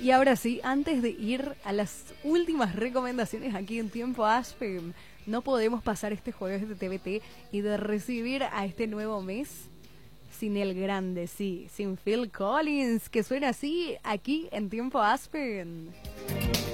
Y ahora sí, antes de ir a las últimas recomendaciones aquí en Tiempo Aspen, no podemos pasar este jueves de TBT y de recibir a este nuevo mes sin el grande, sí, sin Phil Collins, que suena así aquí en Tiempo Aspen.